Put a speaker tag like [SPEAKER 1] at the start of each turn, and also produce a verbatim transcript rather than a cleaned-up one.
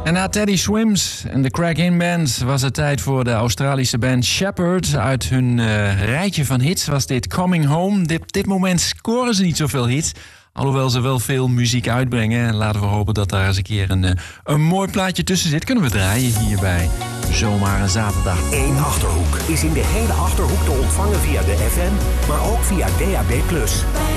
[SPEAKER 1] En na Teddy Swims en de Crack-In Band was het tijd voor de Australische band Shepherd. Uit hun uh, rijtje van hits was dit Coming Home. Dit, op dit moment scoren ze niet zoveel hits. Alhoewel ze wel veel muziek uitbrengen. Laten we hopen dat daar eens een keer een, een mooi plaatje tussen zit. Kunnen we draaien hierbij. Zomaar een zaterdag.
[SPEAKER 2] Eén Achterhoek is in de hele Achterhoek te ontvangen via de F M, maar ook via D A B plus.